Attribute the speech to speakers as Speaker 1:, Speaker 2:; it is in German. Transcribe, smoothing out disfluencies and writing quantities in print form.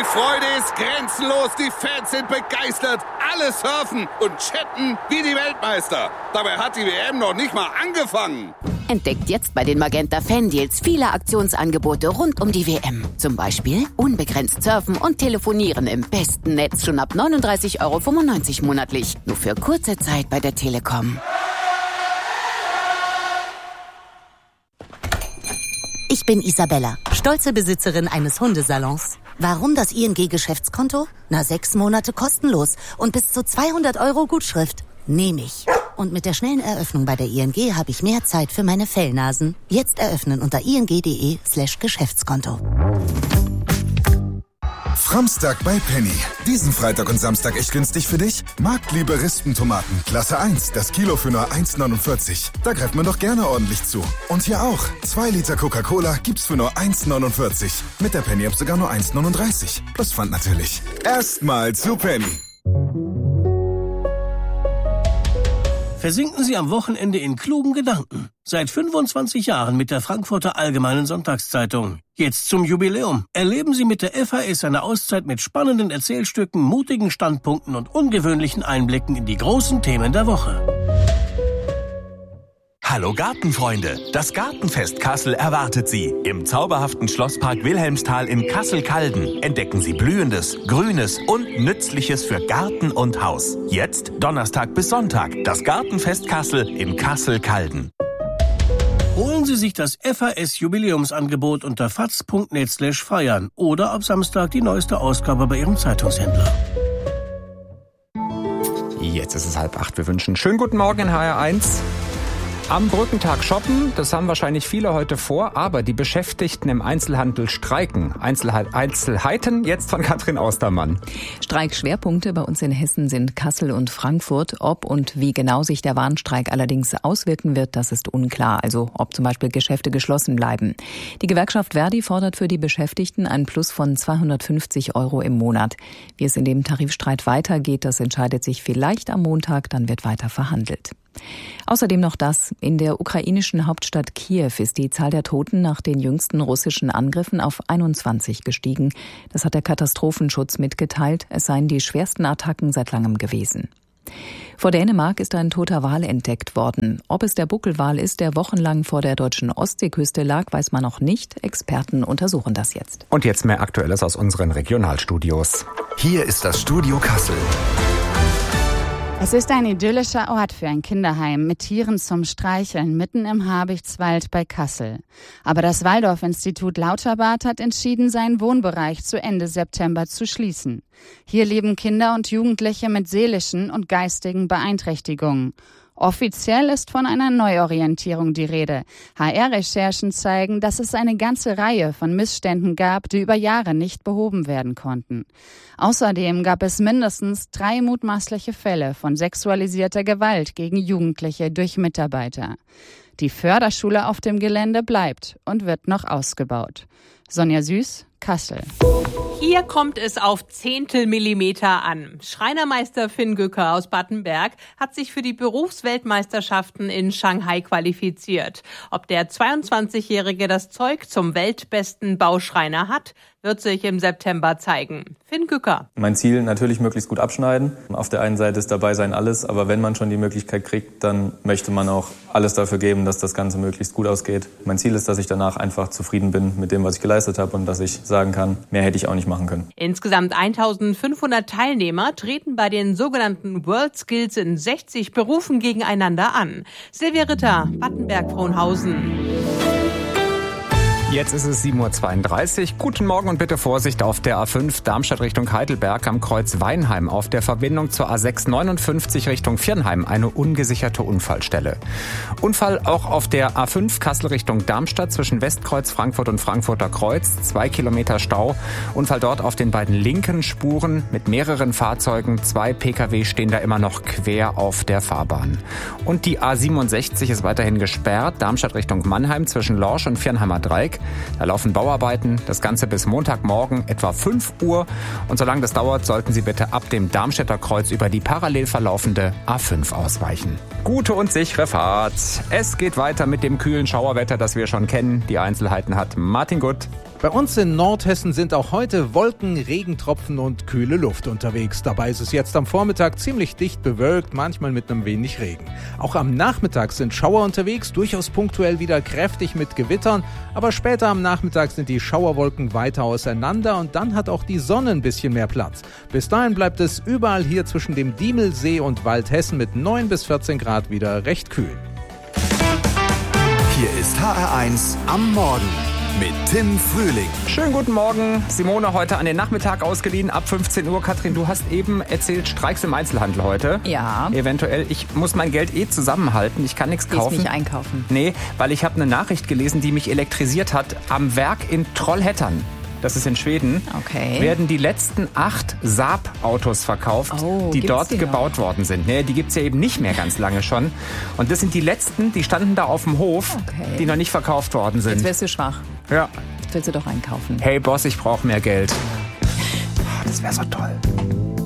Speaker 1: Die Freude ist grenzenlos, die Fans sind begeistert, alle surfen und chatten wie die Weltmeister. Dabei hat die WM noch nicht mal angefangen.
Speaker 2: Entdeckt jetzt bei den Magenta Fan-Deals viele Aktionsangebote rund um die WM. Zum Beispiel unbegrenzt surfen und telefonieren im besten Netz schon ab 39,95 € monatlich. Nur für kurze Zeit bei der Telekom.
Speaker 3: Ich bin Isabella, stolze Besitzerin eines Hundesalons. Warum das ING-Geschäftskonto? 6 Monate kostenlos und bis zu 200 € Gutschrift. Nehme ich. Und mit der schnellen Eröffnung bei der ING habe ich mehr Zeit für meine Fellnasen. Jetzt eröffnen unter ing.de/Geschäftskonto.
Speaker 4: Framstag bei Penny. Diesen Freitag und Samstag echt günstig für dich? Marktliebe Rispentomaten, Klasse 1, das Kilo für nur 1,49. Da greift man doch gerne ordentlich zu. Und hier auch. 2 Liter Coca-Cola gibt's für nur 1,49. Mit der Penny-App sogar nur 1,39. Plus Pfand natürlich. Erstmal zu Penny.
Speaker 5: Versinken Sie am Wochenende in klugen Gedanken. Seit 25 Jahren mit der Frankfurter Allgemeinen Sonntagszeitung. Jetzt zum Jubiläum. Erleben Sie mit der FAS eine Auszeit mit spannenden Erzählstücken, mutigen Standpunkten und ungewöhnlichen Einblicken in die großen Themen der Woche.
Speaker 6: Hallo Gartenfreunde, das Gartenfest Kassel erwartet Sie. Im zauberhaften Schlosspark Wilhelmsthal in Kassel-Calden entdecken Sie Blühendes, Grünes und Nützliches für Garten und Haus. Jetzt, Donnerstag bis Sonntag, das Gartenfest Kassel in Kassel-Calden.
Speaker 5: Holen Sie sich das FAS-Jubiläumsangebot unter faz.net/feiern oder ab Samstag die neueste Ausgabe bei Ihrem Zeitungshändler.
Speaker 7: Jetzt ist es 7:30. Wir wünschen schönen guten Morgen in HR1. Am Brückentag shoppen, das haben wahrscheinlich viele heute vor, aber die Beschäftigten im Einzelhandel streiken. Einzelheiten jetzt von Katrin Austermann.
Speaker 8: Streikschwerpunkte bei uns in Hessen sind Kassel und Frankfurt. Ob und wie genau sich der Warnstreik allerdings auswirken wird, das ist unklar. Also ob zum Beispiel Geschäfte geschlossen bleiben. Die Gewerkschaft Verdi fordert für die Beschäftigten einen Plus von 250 € im Monat. Wie es in dem Tarifstreit weitergeht, das entscheidet sich vielleicht am Montag, dann wird weiter verhandelt. Außerdem noch das: In der ukrainischen Hauptstadt Kiew ist die Zahl der Toten nach den jüngsten russischen Angriffen auf 21 gestiegen. Das hat der Katastrophenschutz mitgeteilt. Es seien die schwersten Attacken seit langem gewesen. Vor Dänemark ist ein toter Wal entdeckt worden. Ob es der Buckelwal ist, der wochenlang vor der deutschen Ostseeküste lag, weiß man noch nicht. Experten untersuchen das jetzt.
Speaker 7: Und jetzt mehr Aktuelles aus unseren Regionalstudios.
Speaker 6: Hier ist das Studio Kassel.
Speaker 9: Es ist ein idyllischer Ort für ein Kinderheim mit Tieren zum Streicheln mitten im Habichtswald bei Kassel. Aber das Waldorf-Institut Lauterbad hat entschieden, seinen Wohnbereich zu Ende September zu schließen. Hier leben Kinder und Jugendliche mit seelischen und geistigen Beeinträchtigungen. Offiziell ist von einer Neuorientierung die Rede. HR-Recherchen zeigen, dass es eine ganze Reihe von Missständen gab, die über Jahre nicht behoben werden konnten. Außerdem gab es mindestens 3 mutmaßliche Fälle von sexualisierter Gewalt gegen Jugendliche durch Mitarbeiter. Die Förderschule auf dem Gelände bleibt und wird noch ausgebaut. Sonja Süß, Kassel.
Speaker 10: Hier kommt es auf Zehntelmillimeter an. Schreinermeister Finn Gücker aus Battenberg hat sich für die Berufsweltmeisterschaften in Shanghai qualifiziert. Ob der 22-Jährige das Zeug zum weltbesten Bauschreiner hat, wird sich im September zeigen. Finn Gücker.
Speaker 11: Mein Ziel, natürlich möglichst gut abschneiden. Auf der einen Seite ist dabei sein alles, aber wenn man schon die Möglichkeit kriegt, dann möchte man auch alles dafür geben, dass das Ganze möglichst gut ausgeht. Mein Ziel ist, dass ich danach einfach zufrieden bin mit dem, was ich geleistet habe und dass ich sagen kann, mehr hätte ich auch nicht machen können.
Speaker 10: Insgesamt 1500 Teilnehmer treten bei den sogenannten World Skills in 60 Berufen gegeneinander an. Silvia Ritter, Battenberg-Frohnhausen.
Speaker 7: Jetzt ist es 7:32 Uhr. Guten Morgen und bitte Vorsicht auf der A5 Darmstadt Richtung Heidelberg am Kreuz Weinheim. Auf der Verbindung zur A6 59 Richtung Viernheim eine ungesicherte Unfallstelle. Unfall auch auf der A5 Kassel Richtung Darmstadt zwischen Westkreuz Frankfurt und Frankfurter Kreuz. 2 Kilometer Stau. Unfall dort auf den beiden linken Spuren mit mehreren Fahrzeugen. 2 Pkw stehen da immer noch quer auf der Fahrbahn. Und die A67 ist weiterhin gesperrt. Darmstadt Richtung Mannheim zwischen Lorsch und Viernheimer Dreieck. Da laufen Bauarbeiten, das Ganze bis Montagmorgen etwa 5 Uhr. Und solange das dauert, sollten Sie bitte ab dem Darmstädter Kreuz über die parallel verlaufende A5 ausweichen. Gute und sichere Fahrt. Es geht weiter mit dem kühlen Schauerwetter, das wir schon kennen. Die Einzelheiten hat Martin Gutt.
Speaker 12: Bei uns in Nordhessen sind auch heute Wolken, Regentropfen und kühle Luft unterwegs. Dabei ist es jetzt am Vormittag ziemlich dicht bewölkt, manchmal mit einem wenig Regen. Auch am Nachmittag sind Schauer unterwegs, durchaus punktuell wieder kräftig mit Gewittern. Aber später am Nachmittag sind die Schauerwolken weiter auseinander und dann hat auch die Sonne ein bisschen mehr Platz. Bis dahin bleibt es überall hier zwischen dem Diemelsee und Waldhessen mit 9 bis 14 Grad wieder recht kühl.
Speaker 13: Hier ist HR1 am Morgen mit Tim Frühling.
Speaker 7: Schönen guten Morgen. Simone heute an den Nachmittag ausgeliehen, ab 15 Uhr. Katrin, du hast eben erzählt, Streiks im Einzelhandel heute.
Speaker 8: Ja.
Speaker 7: Eventuell. Ich muss mein Geld zusammenhalten. Ich kann nichts kaufen.
Speaker 8: Gehst nicht einkaufen?
Speaker 7: Nee, weil ich habe eine Nachricht gelesen, die mich elektrisiert hat. Am Werk in Trollhättan, das ist in Schweden, werden die letzten 8 Saab-Autos verkauft, die dort gebaut worden sind. Nee, die gibt's ja eben nicht mehr ganz lange schon. Und das sind die letzten, die standen da auf dem Hof, die noch nicht verkauft worden sind.
Speaker 8: Jetzt wärst du schwach.
Speaker 7: Ja.
Speaker 8: Jetzt willst du doch einkaufen.
Speaker 7: Hey Boss, ich brauche mehr Geld. Das wäre so toll.